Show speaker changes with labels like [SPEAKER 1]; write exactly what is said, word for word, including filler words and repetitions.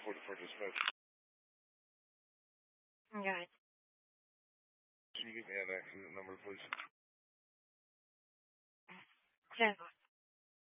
[SPEAKER 1] for the for dispatch.
[SPEAKER 2] Okay.
[SPEAKER 1] Can you give me that accident number, please?
[SPEAKER 2] Ten.